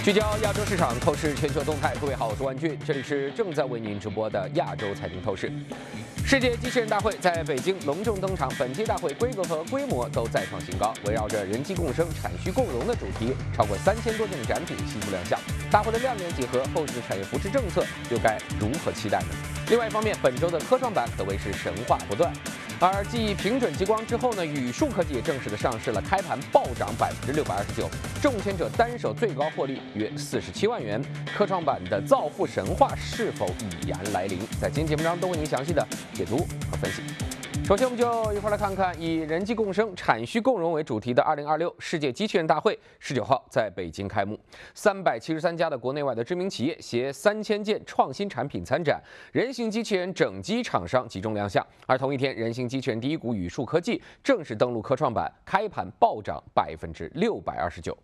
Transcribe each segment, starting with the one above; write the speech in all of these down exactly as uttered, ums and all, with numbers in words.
聚焦亚洲市场，透视全球动态。各位好，我是万俊，这里是正在为您直播的亚洲财经透视。世界机器人大会在北京隆重登场，本届大会规格和规模都再创新高，围绕着人机共生、产需共融的主题，超过三千多件展品悉数亮相。大会的亮点几何，后续的产业扶持政策又该如何期待呢？另外一方面，本周的科创板可谓是神话不断。而继平准激光之后呢，宇树科技也正式的上市了，开盘暴涨百分之六百二十九，中签者单手最高获利约四十七万元。科创板的造富神话是否已然来临？在今天节目中都为您详细的解读和分析。首先，我们就一块来看看以人机共生、产需共融为主题的二零二六世界机器人大会，十九号在北京开幕。三百七十三家的国内外的知名企业携三千件创新产品参展，人形机器人整机厂商集中亮相。而同一天，人形机器人第一股宇树科技正式登陆科创板，开盘暴涨百分之六百二十九。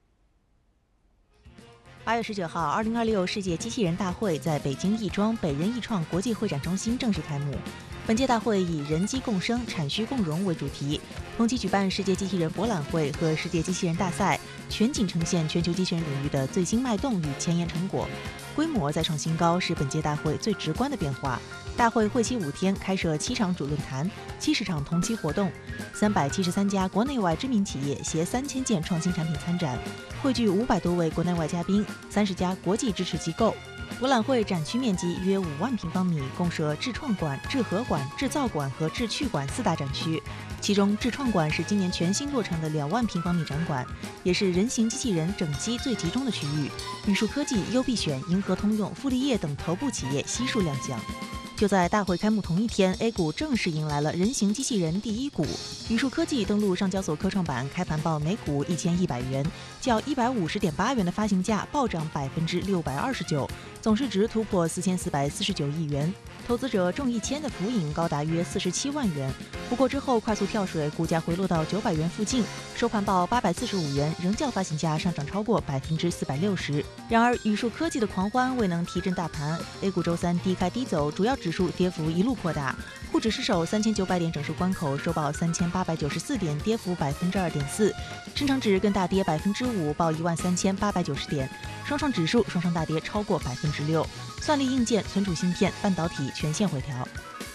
八月十九号，二零二六世界机器人大会在北京亦庄北人艺创国际会展中心正式开幕。本届大会以人机共生、产需共融为主题，同期举办世界机器人博览会和世界机器人大赛，全景呈现全球机器人领域的最新脉动与前沿成果。规模再创新高是本届大会最直观的变化。大会会期五天，开设七场主论坛、七十场同期活动，三百七十三家国内外知名企业携三千件创新产品参展，汇聚五百多位国内外嘉宾，三十家国际支持机构。博览会展区面积约五万平方米，共设智创馆、智核馆、制造馆和智趣馆四大展区。其中，智创馆是今年全新落成的两万平方米展馆，也是人形机器人整机最集中的区域。宇树科技、优必选、银河通用、富力业等头部企业悉数亮相。就在大会开幕同一天 ，A 股正式迎来了人形机器人第一股。宇树科技登陆上交所科创板，开盘报每股一千一百元，较一百五十点八元的发行价暴涨百分之六百二十九，总市值突破四千四百四十九亿元，投资者中一千的浮盈高达约四十七万元。不过之后快速跳水，股价回落到九百元附近，收盘报八百四十五元，仍较发行价上涨超过百分之四百六十。然而，宇树科技的狂欢未能提振大盘 ，A 股周三低开低走，主要指数跌幅一路扩大，沪指失守三千九百点整数关口，收报三千八百九十四点，跌幅百分之二点四。深成指更大跌百分之五，报一万三千八百九十点。双创指数双双大跌超过百分之六。算力硬件、存储芯片、半导体全线回调。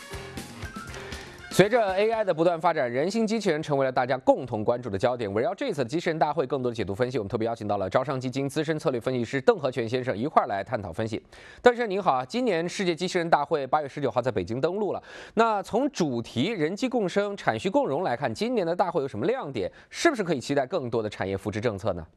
随着 A I 的不断发展，人形机器人成为了大家共同关注的焦点。围绕这次的机器人大会，更多的解读分析，我们特别邀请到了招商基金资深策略分析师邓和全先生一块儿来探讨分析。邓先生您好啊，今年世界机器人大会八月十九号在北京登陆了。那从主题人机共生、产需共融来看，今年的大会有什么亮点？是不是可以期待更多的产业扶持政策呢？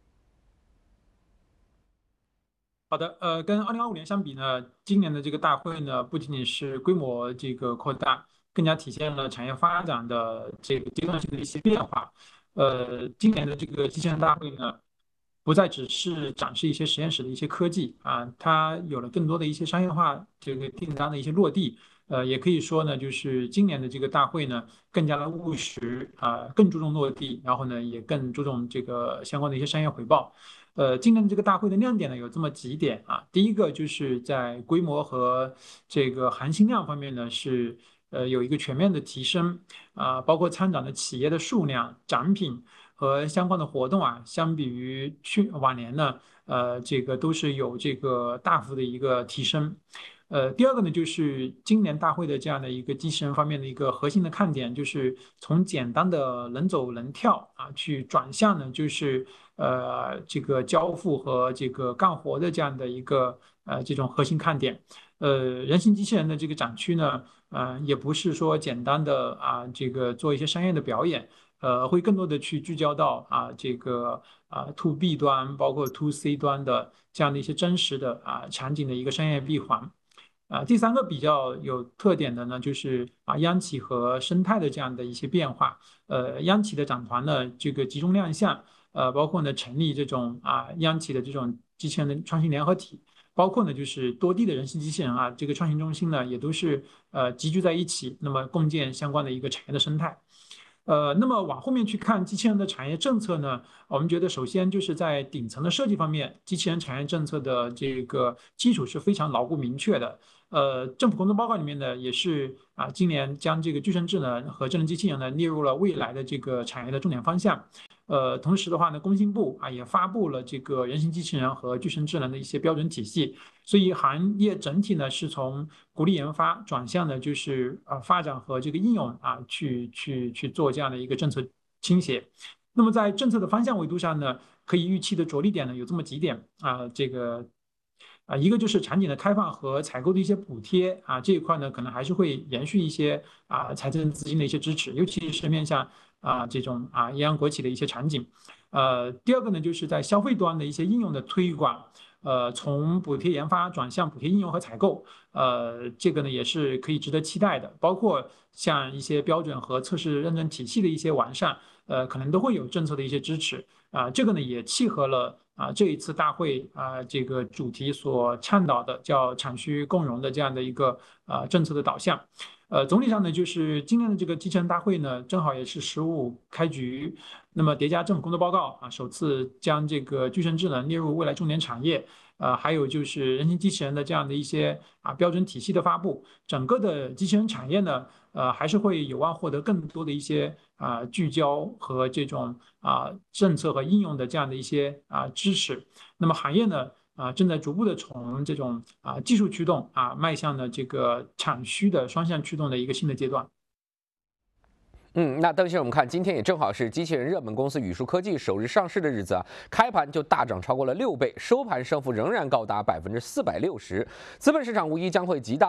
好的，呃，跟二零二五年相比呢，今年的这个大会呢，不仅仅是规模这个扩大，更加体现了产业发展的这个阶段性的一些变化。呃，今年的这个机器人大会呢，不再只是展示一些实验室的一些科技啊，它有了更多的一些商业化这个订单的一些落地。呃，也可以说呢，就是今年的这个大会呢，更加的务实啊，更注重落地，然后呢，也更注重这个相关的一些商业回报。呃，今年这个大会的亮点呢有这么几点啊，第一个就是在规模和这个含金量方面呢是呃有一个全面的提升啊，包括参展的企业的数量、展品和相关的活动啊，相比于去往年呢，呃，这个都是有这个大幅的一个提升。呃，第二个呢，就是今年大会的这样的一个机器人方面的一个核心的看点，就是从简单的能走能跳啊，去转向呢，就是呃这个交付和这个干活的这样的一个呃这种核心看点。呃，人形机器人的这个展区呢，呃，也不是说简单的啊这个做一些商业的表演，呃，会更多的去聚焦到啊这个啊 to B 端，包括 to C 端的这样的一些真实的啊场景的一个商业闭环。啊，第三个比较有特点的呢，就是啊央企和生态的这样的一些变化。呃，央企的展团呢，这个集中亮相，呃，包括呢成立这种啊央企的这种机器人的创新联合体，包括呢就是多地的人形机器人啊，这个创新中心呢也都是呃集聚在一起，那么共建相关的一个产业的生态。呃，那么往后面去看机器人的产业政策呢，我们觉得首先就是在顶层的设计方面，机器人产业政策的这个基础是非常牢固明确的。呃，政府工作报告里面呢，也是啊，今年将这个具身智能和智能机器人呢列入了未来的这个产业的重点方向。 呃，同时的话呢，工信部啊也发布了这个人形机器人和具身智能的一些标准体系，所以行业整体呢是从鼓励研发转向呢就是呃发展和这个应用啊去去去做这样的一个政策倾斜。那么在政策的方向维度上呢，可以预期的着力点呢有这么几点啊，这个。啊，一个就是场景的开放和采购的一些补贴啊，这一块呢可能还是会延续一些啊财政资金的一些支持，尤其是面向啊这种啊央国企的一些场景。呃，第二个呢就是在消费端的一些应用的推广，呃，从补贴研发转向补贴应用和采购，呃，这个呢也是可以值得期待的，包括像一些标准和测试认证体系的一些完善，呃，可能都会有政策的一些支持。啊，这个呢也契合了啊这一次大会啊这个主题所倡导的叫产需共融的这样的一个啊政策的导向。呃，总体上呢，就是今年的这个机器人大会呢，正好也是十五开局，那么叠加政府工作报告啊，首次将这个具身智能列入未来重点产业，呃，还有就是人形机器人的这样的一些啊标准体系的发布，整个的机器人产业呢，呃，还是会有望获得更多的一些啊聚焦和这种啊政策和应用的这样的一些啊支持。那么行业呢？啊，正在逐步的从这种啊技术驱动啊迈向了这个产需的双向驱动的一个新的阶段。 嗯，那邓先生，我们看今天也正好是机器人热门公司宇树科技首日上市的日子啊，开盘就大涨超过了六倍，收盘升幅仍然高达百分之四百六十，资本市场无疑将会极大